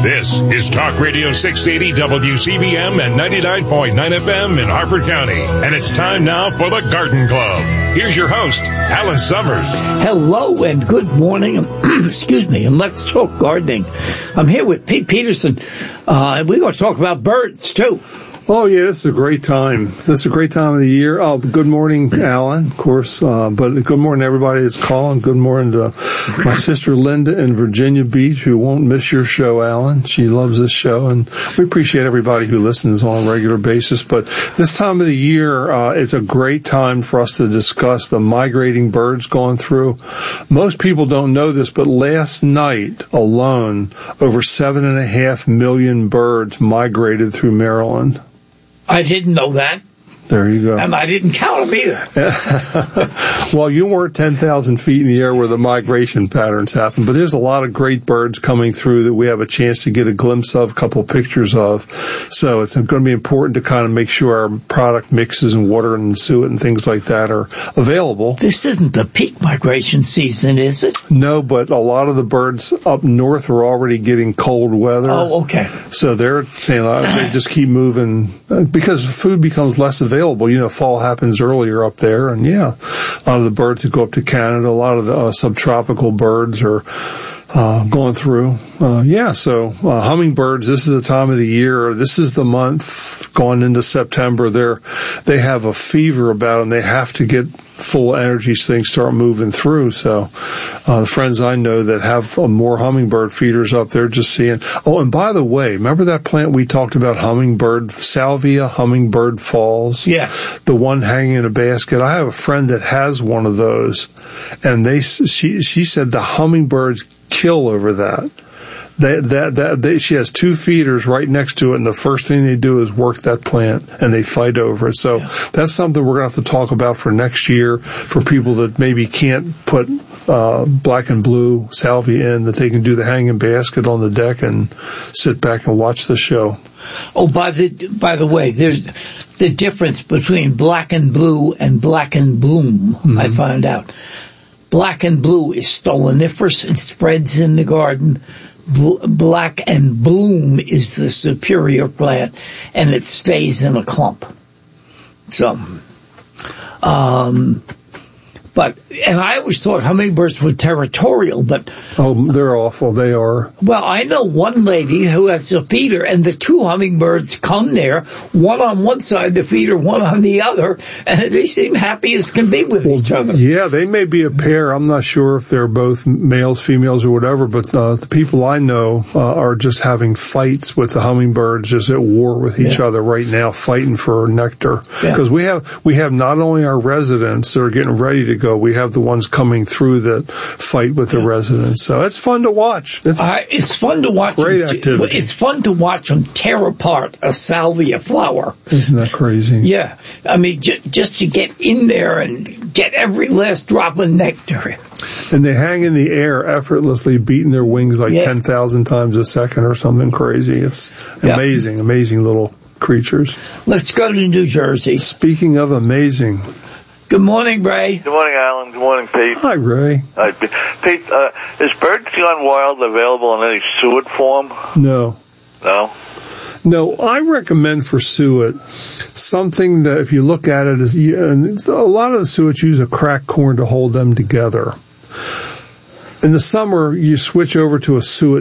This is Talk Radio 680 WCBM and 99.9 FM in Harford County. And it's time now for the Garden Club. Here's your host, Alan Summers. Hello and good morning. Excuse me, and let's talk gardening. I'm here with Pete Peterson. We're going to talk about birds, too. Oh, yeah, this is a great time. This is a great time of the year. Oh, good morning, Alan, of course. But good morning to everybody that's calling. Good morning to my sister Linda in Virginia Beach, who won't miss your show, Alan. She loves this show, and we appreciate everybody who listens on a regular basis. But this time of the year, it's a great time for us to discuss the migrating birds going through. Most people don't know this, but last night alone, over 7.5 million birds migrated through Maryland. I didn't know that. There you go. And I didn't count them either. Well, you weren't 10,000 feet in the air where the migration patterns happen, but there's a lot of great birds coming through that we have a chance to get a glimpse of, a couple of pictures of. So it's going to be important to kind of make sure our product mixes and water and suet and things like that are available. This isn't the peak migration season, is it? No, but a lot of the birds up north are already getting cold weather. Oh, okay. So they're saying they just keep moving because food becomes less available. You know, fall happens earlier up there, and yeah, a lot of the birds that go up to Canada, a lot of the subtropical birds are going through. So hummingbirds, this is the time of the year. This is the month going into September. They have a fever about them. They have to get full energy so things start moving through. So the friends I know that have more hummingbird feeders up there just seeing. Oh, and by the way, remember that plant we talked about, hummingbird, Salvia hummingbird falls? Yeah. The one hanging in a basket. I have a friend that has one of those, and she said the hummingbirds kill over that. She has 2 feeders right next to it, and the first thing they do is work that plant, and they fight over it. So that's something we're going to have to talk about for next year for people that maybe can't put black and blue salvia in, that they can do the hanging basket on the deck and sit back and watch the show. Oh, by the way, there's the difference between black and blue and black and bloom, mm-hmm. I found out. Black and blue is stoloniferous and spreads in the garden. Black and bloom is the superior plant, and it stays in a clump. So, and I always thought hummingbirds were territorial, but... Oh, they're awful. They are. Well, I know one lady who has a feeder, and the 2 hummingbirds come there, one on one side of the feeder, one on the other, and they seem happy as can be with each other. Yeah, they may be a pair. I'm not sure if they're both males, females, or whatever, but the people I know are just having fights with the hummingbirds, just at war with each other right now, fighting for nectar. Because we have not only our residents that are getting ready to go, we have the ones coming through that fight with the residents. So it's fun to watch. It's fun to watch. Great activity. It's fun to watch them tear apart a salvia flower. Isn't that crazy? Yeah. I mean, just to get in there and get every last drop of nectar. And they hang in the air effortlessly, beating their wings like 10,000 times a second or something crazy. It's amazing, amazing little creatures. Let's go to New Jersey. Speaking of amazing... Good morning, Ray. Good morning, Alan. Good morning, Pete. Hi, Ray. Hi, Pete. Pete, is Birds Gone Wild available in any suet form? No. No? No, I recommend for suet something that if you look at it, a lot of the suets use a cracked corn to hold them together. In the summer, you switch over to a suet